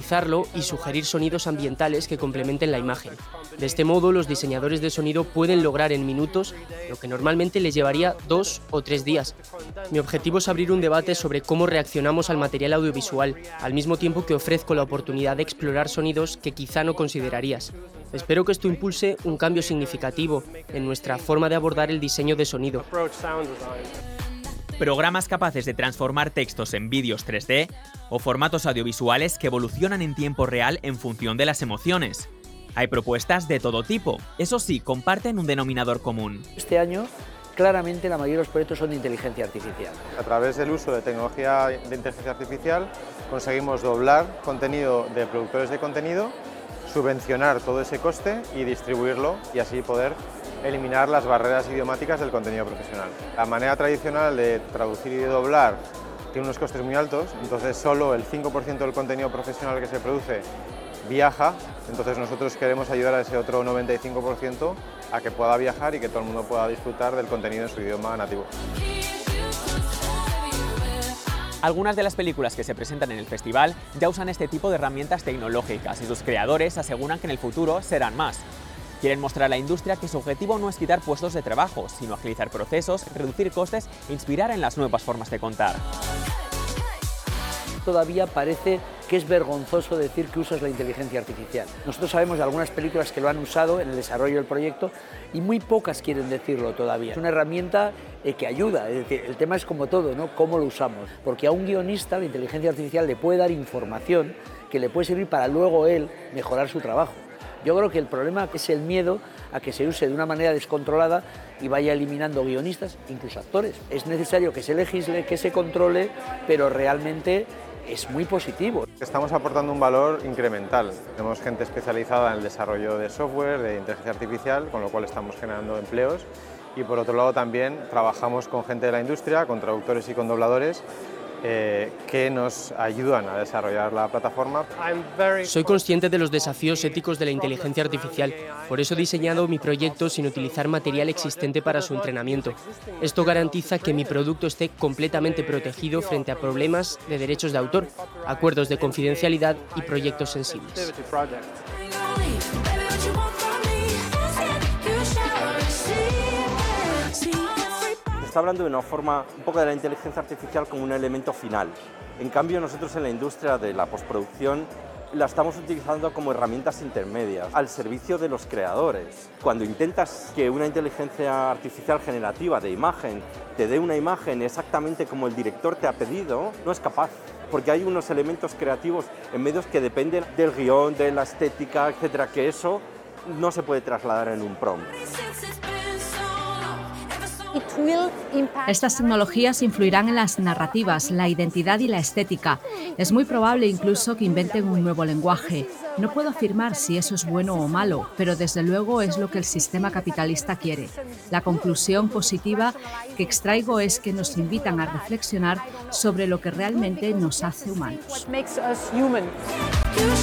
optimizarlo y sugerir sonidos ambientales que complementen la imagen. De este modo, los diseñadores de sonido pueden lograr en minutos lo que normalmente les llevaría 2 o 3 días. Mi objetivo es abrir un debate sobre cómo reaccionamos al material audiovisual, al mismo tiempo que ofrezco la oportunidad de explorar sonidos que quizá no considerarías. Espero que esto impulse un cambio significativo en nuestra forma de abordar el diseño de sonido. Programas capaces de transformar textos en vídeos 3D o formatos audiovisuales que evolucionan en tiempo real en función de las emociones. Hay propuestas de todo tipo, eso sí, comparten un denominador común. Este año, claramente, la mayoría de los proyectos son de inteligencia artificial. A través del uso de tecnología de inteligencia artificial conseguimos doblar contenido de productores de contenido, subvencionar todo ese coste y distribuirlo y así poder eliminar las barreras idiomáticas del contenido profesional. La manera tradicional de traducir y de doblar tiene unos costes muy altos, entonces solo el 5% del contenido profesional que se produce viaja, entonces nosotros queremos ayudar a ese otro 95% a que pueda viajar y que todo el mundo pueda disfrutar del contenido en su idioma nativo. Algunas de las películas que se presentan en el festival ya usan este tipo de herramientas tecnológicas y sus creadores aseguran que en el futuro serán más. Quieren mostrar a la industria que su objetivo no es quitar puestos de trabajo, sino agilizar procesos, reducir costes e inspirar en las nuevas formas de contar. Todavía parece que es vergonzoso decir que usas la inteligencia artificial. Nosotros sabemos de algunas películas que lo han usado en el desarrollo del proyecto y muy pocas quieren decirlo todavía. Es una herramienta que ayuda, es decir, el tema es como todo, ¿no? ¿Cómo lo usamos? Porque a un guionista la inteligencia artificial le puede dar información que le puede servir para luego él mejorar su trabajo. Yo creo que el problema es el miedo a que se use de una manera descontrolada y vaya eliminando guionistas, incluso actores. Es necesario que se legisle, que se controle, pero realmente es muy positivo. Estamos aportando un valor incremental. Tenemos gente especializada en el desarrollo de software, de inteligencia artificial, con lo cual estamos generando empleos. Y por otro lado también trabajamos con gente de la industria, con traductores y con dobladores, que nos ayudan a desarrollar la plataforma. Soy consciente de los desafíos éticos de la inteligencia artificial, por eso he diseñado mi proyecto sin utilizar material existente para su entrenamiento. Esto garantiza que mi producto esté completamente protegido frente a problemas de derechos de autor, acuerdos de confidencialidad y proyectos sensibles. Está hablando de una forma un poco de la inteligencia artificial como un elemento final. En cambio, nosotros en la industria de la postproducción la estamos utilizando como herramientas intermedias al servicio de los creadores. Cuando intentas que una inteligencia artificial generativa de imagen te dé una imagen exactamente como el director te ha pedido, no es capaz. Porque hay unos elementos creativos en medios que dependen del guión, de la estética, etcétera, que eso no se puede trasladar en un prompt. Estas tecnologías influirán en las narrativas, la identidad y la estética. Es muy probable incluso que inventen un nuevo lenguaje. No puedo afirmar si eso es bueno o malo, pero desde luego es lo que el sistema capitalista quiere. La conclusión positiva que extraigo es que nos invitan a reflexionar sobre lo que realmente nos hace humanos.